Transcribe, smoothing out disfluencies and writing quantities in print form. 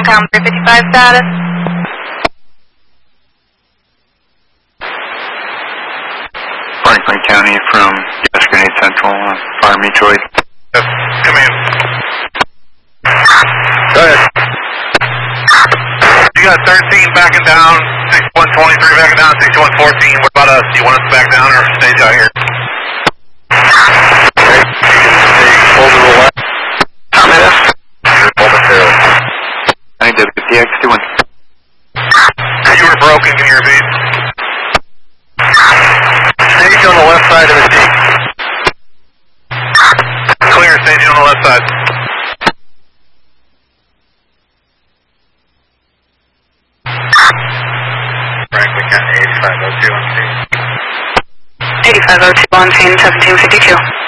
CANCOM 355 status. Franklin County from Gas Grenade Central, Fire Mutual Aid. Yes, come in. Go ahead. You got 13 backing down, 6123 backing down, 6114. What about us? Do you want us to back down or stay out here? Okay. Hold to the left. Momentarily. I need WTX 21. You were broken, can you repeat? Stage on the left side of the Jeep. Clear, staging on the left side. Franklin County 8502 on scene. 8502 on scene, 1752.